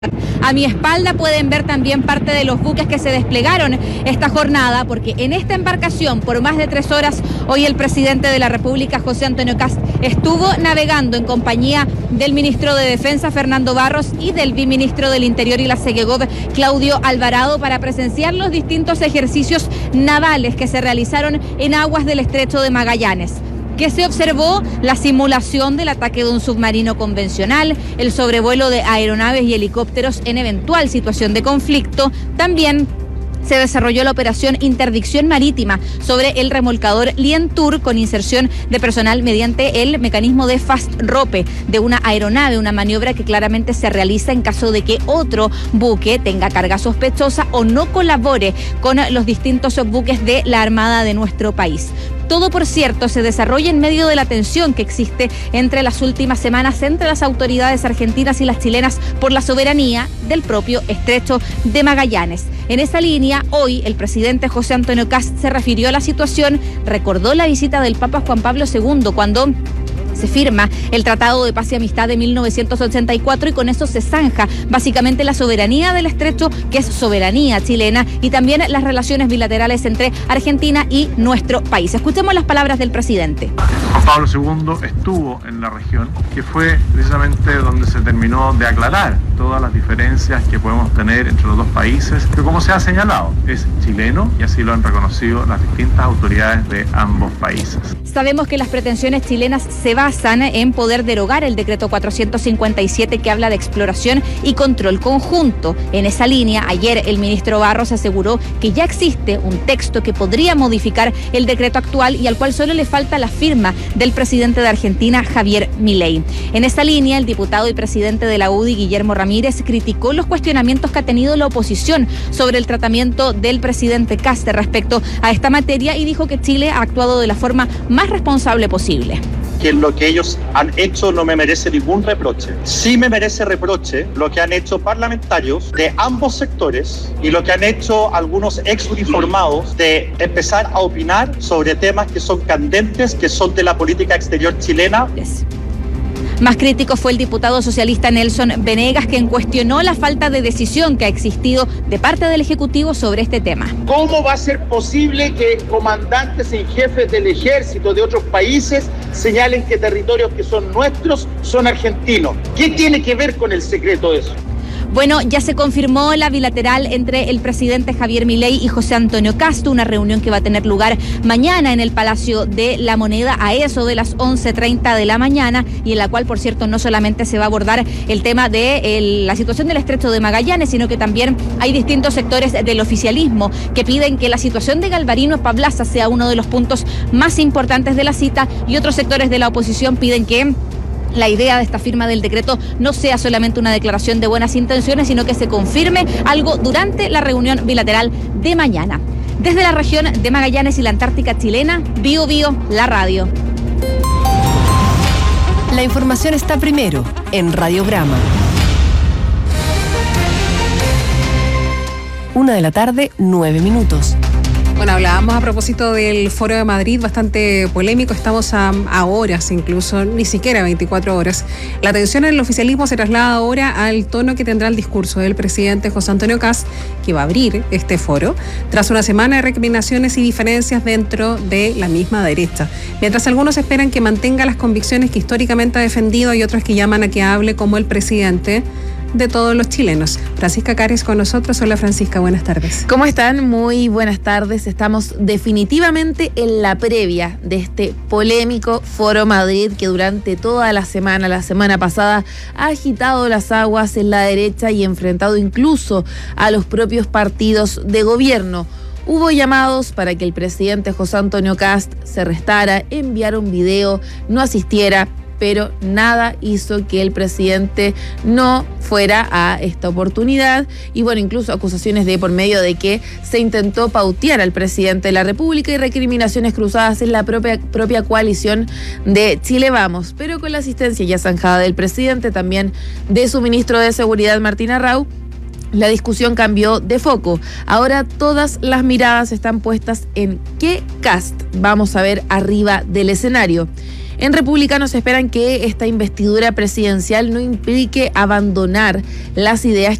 A mi espalda pueden ver también parte de los buques que se desplegaron esta jornada, porque en esta embarcación, por más de 3 horas, hoy el presidente de la República, José Antonio Kast, estuvo navegando en compañía del ministro de Defensa, Fernando Barros, y del viceministro del Interior y la Segegov, Claudio Alvarado, para presenciar los distintos ejercicios navales que se realizaron en aguas del Estrecho de Magallanes. Que se observó la simulación del ataque de un submarino convencional, el sobrevuelo de aeronaves y helicópteros en eventual situación de conflicto. También se desarrolló la operación Interdicción Marítima sobre el remolcador Lientour, con inserción de personal mediante el mecanismo de fast rope de una aeronave, una maniobra que claramente se realiza en caso de que otro buque tenga carga sospechosa o no colabore con los distintos buques de la Armada de nuestro país. Todo, por cierto, se desarrolla en medio de la tensión que existe entre las últimas semanas entre las autoridades argentinas y las chilenas por la soberanía del propio Estrecho de Magallanes. En esa línea, hoy el presidente José Antonio Kast se refirió a la situación, recordó la visita del Papa Juan Pablo II cuando se firma el Tratado de Paz y Amistad de 1984, y con eso se zanja básicamente la soberanía del estrecho, que es soberanía chilena, y también las relaciones bilaterales entre Argentina y nuestro país. Escuchemos las palabras del presidente. Juan Pablo II estuvo en la región, que fue precisamente donde se terminó de aclarar todas las diferencias que podemos tener entre los dos países, que, como se ha señalado, es chileno, y así lo han reconocido las distintas autoridades de ambos países. Sabemos que las pretensiones chilenas se basan en poder derogar el decreto 457, que habla de exploración y control conjunto. En esa línea, ayer el ministro Barros aseguró que ya existe un texto que podría modificar el decreto actual y al cual solo le falta la firma del presidente de Argentina, Javier Milei. En esa línea, el diputado y presidente de la UDI, Guillermo Ramírez, criticó los cuestionamientos que ha tenido la oposición sobre el tratamiento del presidente Kast respecto a esta materia, y dijo que Chile ha actuado de la forma más responsable posible. Que lo que ellos han hecho no me merece ningún reproche. Sí me merece reproche lo que han hecho parlamentarios de ambos sectores y lo que han hecho algunos exuniformados de empezar a opinar sobre temas que son candentes, que son de la política exterior chilena. Más crítico fue el diputado socialista Nelson Venegas, quien cuestionó la falta de decisión que ha existido de parte del Ejecutivo sobre este tema. ¿Cómo va a ser posible que comandantes en jefes del ejército de otros países señalen que territorios que son nuestros son argentinos? ¿Qué tiene que ver con el secreto de eso? Bueno, ya se confirmó la bilateral entre el presidente Javier Milei y José Antonio Kast, una reunión que va a tener lugar mañana en el Palacio de la Moneda a eso de las 11:30 de la mañana, y en la cual, por cierto, no solamente se va a abordar el tema de la situación del Estrecho de Magallanes, sino que también hay distintos sectores del oficialismo que piden que la situación de Galvarino Pablaza sea uno de los puntos más importantes de la cita, y otros sectores de la oposición piden que la idea de esta firma del decreto no sea solamente una declaración de buenas intenciones, sino que se confirme algo durante la reunión bilateral de mañana. Desde la región de Magallanes y la Antártica chilena, Bio Bio, la radio. La información está primero en Radiograma. 1:09 p.m. Bueno, hablábamos a propósito del Foro de Madrid, bastante polémico, estamos a horas incluso, ni siquiera 24 horas. La atención en el oficialismo se traslada ahora al tono que tendrá el discurso del presidente José Antonio Kast, que va a abrir este foro, tras una semana de recriminaciones y diferencias dentro de la misma derecha. Mientras algunos esperan que mantenga las convicciones que históricamente ha defendido, y otros que llaman a que hable como el presidente de todos los chilenos. Francisca Cares con nosotros. Hola Francisca, buenas tardes. ¿Cómo están? Muy buenas tardes. Estamos definitivamente en la previa de este polémico Foro Madrid, que durante toda la semana pasada, ha agitado las aguas en la derecha y enfrentado incluso a los propios partidos de gobierno. Hubo llamados para que el presidente José Antonio Kast se restara, enviara un video, no asistiera, pero nada hizo que el presidente no fuera a esta oportunidad. Y bueno, incluso acusaciones de por medio de que se intentó pautear al presidente de la República y recriminaciones cruzadas en la propia coalición de Chile Vamos. Pero con la asistencia ya zanjada del presidente, también de su ministro de Seguridad, Martín Arrau, la discusión cambió de foco. Ahora todas las miradas están puestas en qué Kast vamos a ver arriba del escenario. En Republicanos esperan que esta investidura presidencial no implique abandonar las ideas